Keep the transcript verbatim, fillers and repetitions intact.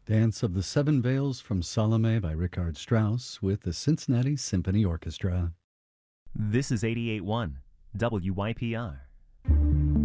Dance of the Seven Veils from Salome by Richard Strauss with the Cincinnati Symphony Orchestra. This is eighty-eight point one W Y P R.